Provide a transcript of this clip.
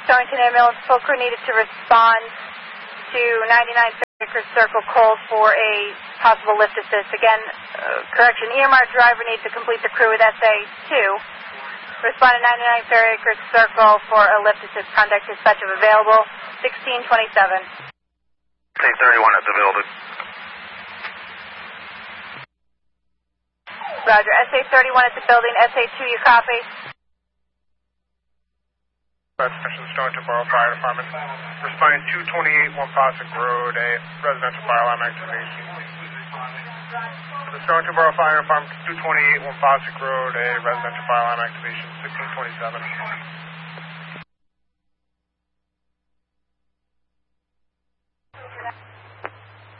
Stonington Ambulance, full crew needed to respond to 99 Fairacre Circle, call for a possible lift assist. Again, correction, EMR driver needs to complete the crew with SA2. Respond to 99 Fairacre Circle for a lift assist. Contact dispatch if available. 1627. SA31 at the building. Roger. SA31 at the building. SA2, you copy? Station Stonington Borough Fire Department. Responding 228 Wampasig Road, a residential fire alarm activation. The Stonington Borough Fire Department, 228 Wampasig Road, a residential fire alarm activation, 1627.